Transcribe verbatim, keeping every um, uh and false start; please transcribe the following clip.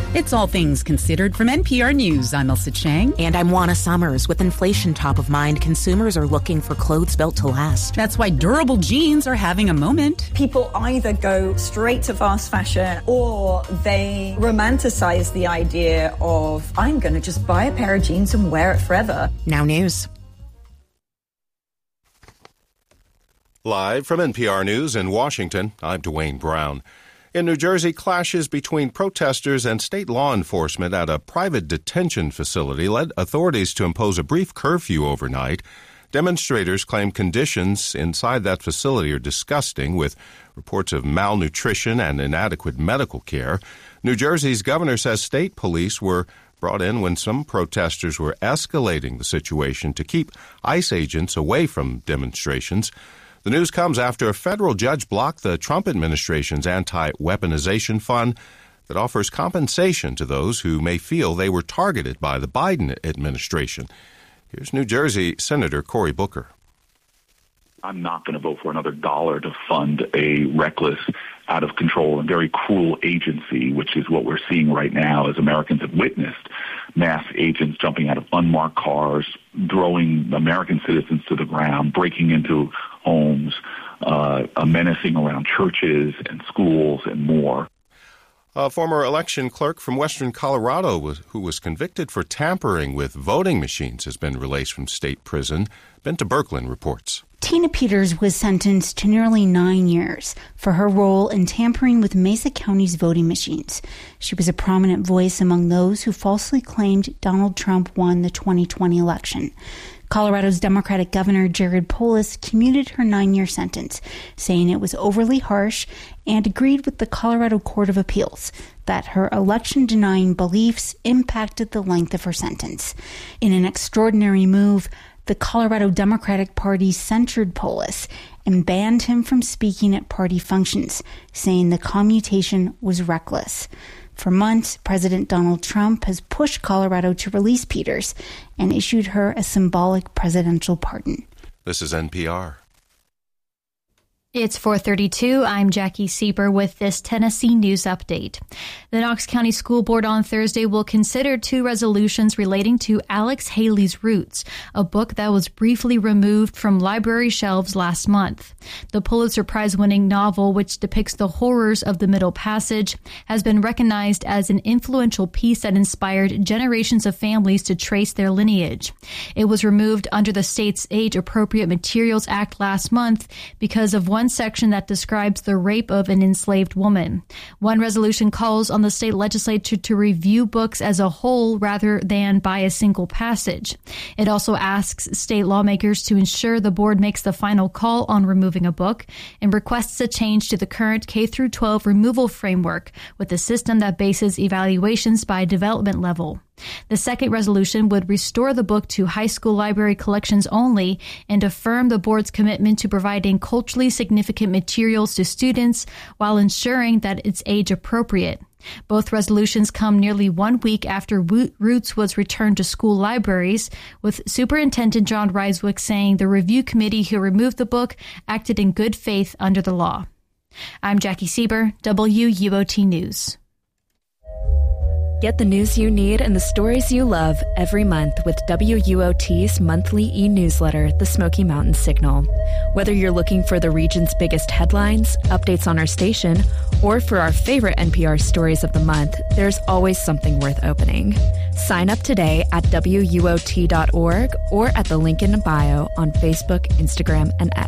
It's All Things Considered from N P R News. I'm Elsa Chang. And I'm Juana Summers. With inflation top of mind, consumers are looking for clothes built to last. That's why durable jeans are having a moment. People either go straight to fast fashion or they romanticize the idea of, I'm going to just buy a pair of jeans and wear it forever. Now news. Live from N P R News in Washington, I'm Dwayne Brown. In New Jersey, clashes between protesters and state law enforcement at a private detention facility led authorities to impose a brief curfew overnight. Demonstrators claim conditions inside that facility are disgusting, with reports of malnutrition and inadequate medical care. New Jersey's governor says state police were brought in when some protesters were escalating the situation to keep ICE agents away from demonstrations. The news comes after a federal judge blocked the Trump administration's anti-weaponization fund that offers compensation to those who may feel they were targeted by the Biden administration. Here's New Jersey Senator Cory Booker. I'm not going to vote for another dollar to fund a reckless, out of control, and very cruel agency, which is what we're seeing right now as Americans have witnessed mass agents jumping out of unmarked cars, throwing American citizens to the ground, breaking into homes, uh, menacing around churches and schools and more. A former election clerk from western Colorado was, who was convicted for tampering with voting machines has been released from state prison. Benta Berkland reports. Tina Peters was sentenced to nearly nine years for her role in tampering with Mesa County's voting machines. She was a prominent voice among those who falsely claimed Donald Trump won the twenty twenty election. Colorado's Democratic Governor Jared Polis commuted her nine-year sentence, saying it was overly harsh, and agreed with the Colorado Court of Appeals that her election-denying beliefs impacted the length of her sentence. In an extraordinary move, the Colorado Democratic Party censured Polis and banned him from speaking at party functions, saying the commutation was reckless. For months, President Donald Trump has pushed Colorado to release Peters and issued her a symbolic presidential pardon. This is N P R. It's four thirty-two. I'm Jackie Sieber with this Tennessee news update. The Knox County School Board on Thursday will consider two resolutions relating to Alex Haley's Roots, a book that was briefly removed from library shelves last month. The Pulitzer Prize-winning novel, which depicts the horrors of the Middle Passage, has been recognized as an influential piece that inspired generations of families to trace their lineage. It was removed under the state's Age-Appropriate Materials Act last month because of one One section that describes the rape of an enslaved woman. One resolution calls on the state legislature to review books as a whole rather than by a single passage. It also asks state lawmakers to ensure the board makes the final call on removing a book and requests a change to the current K through twelve removal framework with a system that bases evaluations by development level. The second resolution would restore the book to high school library collections only and affirm the board's commitment to providing culturally significant materials to students while ensuring that it's age appropriate. Both resolutions come nearly one week after Roots was returned to school libraries, with Superintendent John Ryswick saying the review committee who removed the book acted in good faith under the law. I'm Jackie Sieber, W U O T News. Get the news you need and the stories you love every month with W U O T's monthly e-newsletter, The Smoky Mountain Signal. Whether you're looking for the region's biggest headlines, updates on our station, or for our favorite N P R stories of the month, there's always something worth opening. Sign up today at W U O T dot org or at the link in the bio on Facebook, Instagram, and X.